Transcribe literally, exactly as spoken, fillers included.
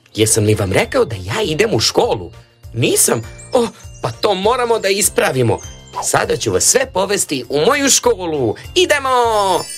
Jesam li vam rekao da ja idem u školu? Nisam? Oh, pa to moramo da ispravimo. Sada ću vas sve povesti u moju školu. Idemo!